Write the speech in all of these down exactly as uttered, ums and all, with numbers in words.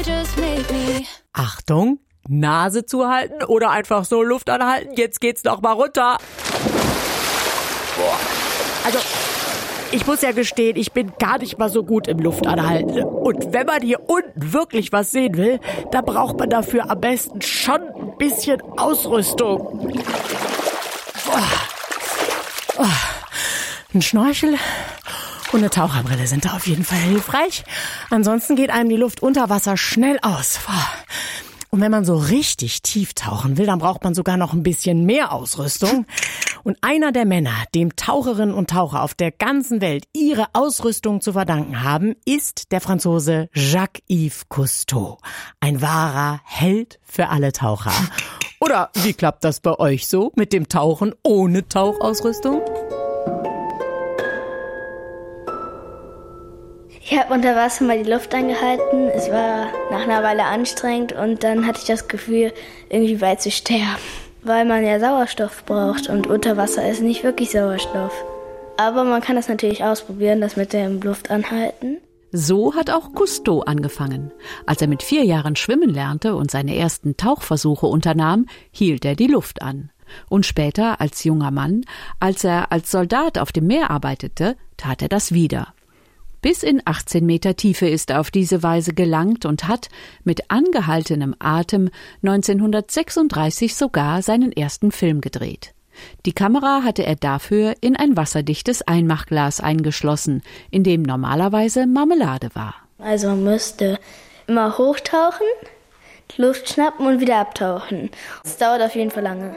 Achtung, Nase zuhalten oder einfach so Luft anhalten. Jetzt geht's noch mal runter. Boah. Also, ich muss ja gestehen, ich bin gar nicht mal so gut im Luftanhalten. Und wenn man hier unten wirklich was sehen will, da braucht man dafür am besten schon ein bisschen Ausrüstung. Oh. Oh. Ein Schnorchel und eine Taucherbrille sind da auf jeden Fall hilfreich. Ansonsten geht einem die Luft unter Wasser schnell aus. Und wenn man so richtig tief tauchen will, dann braucht man sogar noch ein bisschen mehr Ausrüstung. Und einer der Männer, dem Taucherinnen und Taucher auf der ganzen Welt ihre Ausrüstung zu verdanken haben, ist der Franzose Jacques-Yves Cousteau. Ein wahrer Held für alle Taucher. Oder wie klappt das bei euch so mit dem Tauchen ohne Tauchausrüstung? Ich habe unter Wasser mal die Luft angehalten. Es war nach einer Weile anstrengend und dann hatte ich das Gefühl, irgendwie bald zu sterben. Weil man ja Sauerstoff braucht und unter Wasser ist nicht wirklich Sauerstoff. Aber man kann das natürlich ausprobieren, das mit dem Luftanhalten. So hat auch Cousteau angefangen. Als er mit vier Jahren schwimmen lernte und seine ersten Tauchversuche unternahm, hielt er die Luft an. Und später als junger Mann, als er als Soldat auf dem Meer arbeitete, tat er das wieder. Bis in achtzehn Meter Tiefe ist er auf diese Weise gelangt und hat mit angehaltenem Atem neunzehnhundertsechsunddreißig sogar seinen ersten Film gedreht. Die Kamera hatte er dafür in ein wasserdichtes Einmachglas eingeschlossen, in dem normalerweise Marmelade war. Also man müsste immer hochtauchen, Luft schnappen und wieder abtauchen. Das dauert auf jeden Fall lange.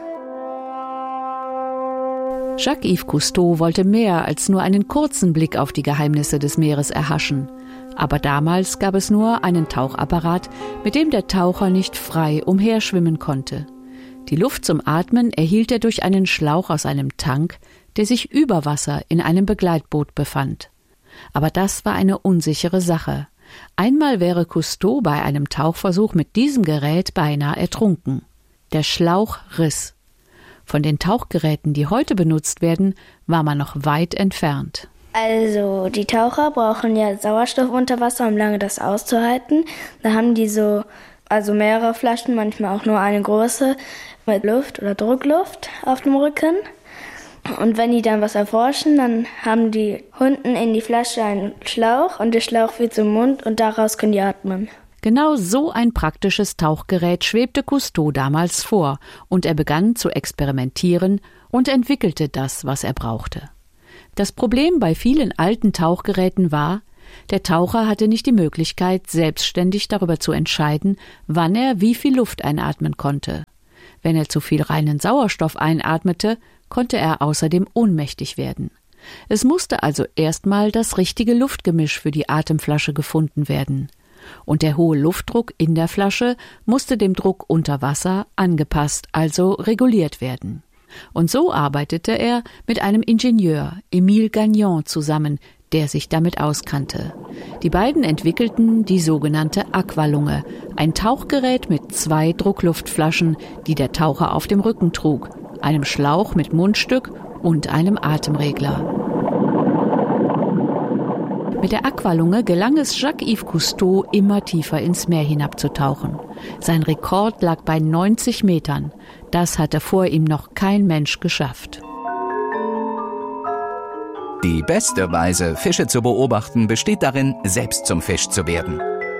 Jacques-Yves Cousteau wollte mehr als nur einen kurzen Blick auf die Geheimnisse des Meeres erhaschen. Aber damals gab es nur einen Tauchapparat, mit dem der Taucher nicht frei umherschwimmen konnte. Die Luft zum Atmen erhielt er durch einen Schlauch aus einem Tank, der sich über Wasser in einem Begleitboot befand. Aber das war eine unsichere Sache. Einmal wäre Cousteau bei einem Tauchversuch mit diesem Gerät beinahe ertrunken. Der Schlauch riss. Von den Tauchgeräten, die heute benutzt werden, war man noch weit entfernt. Also die Taucher brauchen ja Sauerstoff unter Wasser, um lange das auszuhalten. Da haben die so, also mehrere Flaschen, manchmal auch nur eine große, mit Luft oder Druckluft auf dem Rücken. Und wenn die dann was erforschen, dann haben die unten in die Flasche einen Schlauch und der Schlauch wird zum Mund und daraus können die atmen. Genau so ein praktisches Tauchgerät schwebte Cousteau damals vor und er begann zu experimentieren und entwickelte das, was er brauchte. Das Problem bei vielen alten Tauchgeräten war, der Taucher hatte nicht die Möglichkeit, selbstständig darüber zu entscheiden, wann er wie viel Luft einatmen konnte. Wenn er zu viel reinen Sauerstoff einatmete, konnte er außerdem ohnmächtig werden. Es musste also erstmal das richtige Luftgemisch für die Atemflasche gefunden werden. Und der hohe Luftdruck in der Flasche musste dem Druck unter Wasser angepasst, also reguliert werden. Und so arbeitete er mit einem Ingenieur, Émile Gagnon, zusammen, der sich damit auskannte. Die beiden entwickelten die sogenannte Aqualunge, ein Tauchgerät mit zwei Druckluftflaschen, die der Taucher auf dem Rücken trug, einem Schlauch mit Mundstück und einem Atemregler. Mit der Aqualunge gelang es Jacques-Yves Cousteau, immer tiefer ins Meer hinabzutauchen. Sein Rekord lag bei neunzig Metern. Das hatte vor ihm noch kein Mensch geschafft. Die beste Weise, Fische zu beobachten, besteht darin, selbst zum Fisch zu werden.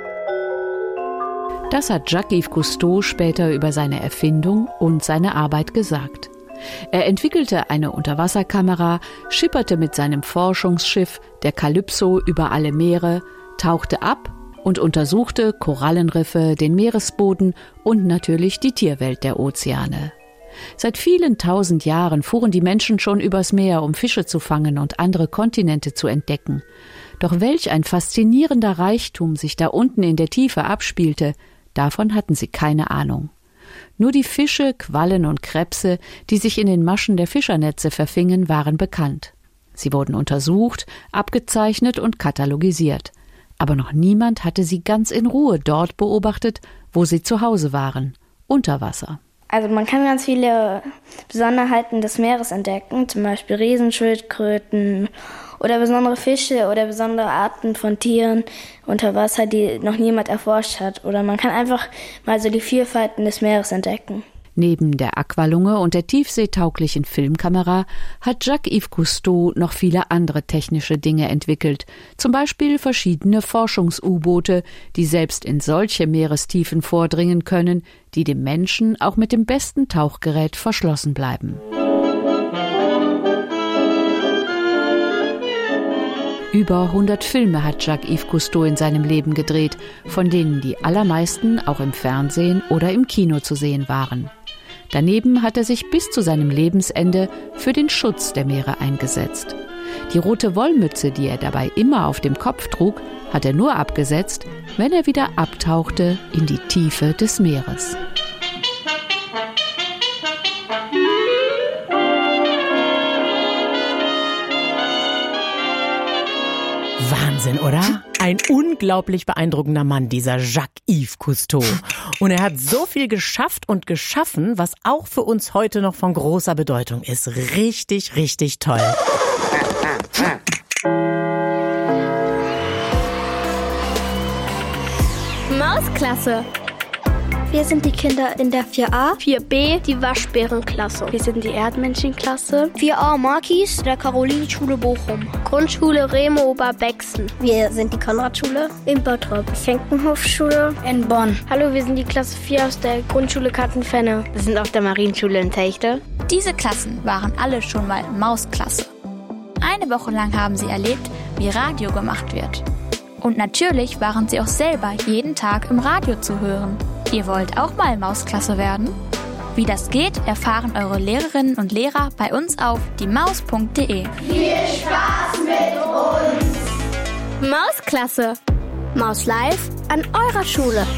Das hat Jacques-Yves Cousteau später über seine Erfindung und seine Arbeit gesagt. Er entwickelte eine Unterwasserkamera, schipperte mit seinem Forschungsschiff, der Calypso, über alle Meere, tauchte ab und untersuchte Korallenriffe, den Meeresboden und natürlich die Tierwelt der Ozeane. Seit vielen tausend Jahren fuhren die Menschen schon übers Meer, um Fische zu fangen und andere Kontinente zu entdecken. Doch welch ein faszinierender Reichtum sich da unten in der Tiefe abspielte, davon hatten sie keine Ahnung. Nur die Fische, Quallen und Krebse, die sich in den Maschen der Fischernetze verfingen, waren bekannt. Sie wurden untersucht, abgezeichnet und katalogisiert. Aber noch niemand hatte sie ganz in Ruhe dort beobachtet, wo sie zu Hause waren, unter Wasser. Also man kann ganz viele Besonderheiten des Meeres entdecken, zum Beispiel Riesenschildkröten oder besondere Fische oder besondere Arten von Tieren unter Wasser, die noch niemand erforscht hat. Oder man kann einfach mal so die Vielfalten des Meeres entdecken. Neben der Aqualunge und der tiefseetauglichen Filmkamera hat Jacques-Yves Cousteau noch viele andere technische Dinge entwickelt. Zum Beispiel verschiedene Forschungs-U-Boote, die selbst in solche Meerestiefen vordringen können, die dem Menschen auch mit dem besten Tauchgerät verschlossen bleiben. Über hundert Filme hat Jacques-Yves Cousteau in seinem Leben gedreht, von denen die allermeisten auch im Fernsehen oder im Kino zu sehen waren. Daneben hat er sich bis zu seinem Lebensende für den Schutz der Meere eingesetzt. Die rote Wollmütze, die er dabei immer auf dem Kopf trug, hat er nur abgesetzt, wenn er wieder abtauchte in die Tiefe des Meeres. Wahnsinn, oder? Ein unglaublich beeindruckender Mann, dieser Jacques-Yves Cousteau. Und er hat so viel geschafft und geschaffen, was auch für uns heute noch von großer Bedeutung ist. Richtig, richtig toll. Mausklasse. Wir sind die Kinder in der vier a, vier b, die Waschbärenklasse. Wir sind die Erdmännchenklasse. vier a Markis, der Carolinenschule Bochum. Grundschule Remo Oberbexen. Wir sind die Konradschule in Bottrop. Schenkenhofschule in Bonn. Hallo, wir sind die Klasse vier aus der Grundschule Kattenfenne. Wir sind auf der Marienschule in Techte. Diese Klassen waren alle schon mal Mausklasse. Eine Woche lang haben sie erlebt, wie Radio gemacht wird. Und natürlich waren sie auch selber jeden Tag im Radio zu hören. Ihr wollt auch mal Mausklasse werden? Wie das geht, erfahren eure Lehrerinnen und Lehrer bei uns auf die maus punkt de. Viel Spaß mit uns! Mausklasse. Maus live an eurer Schule.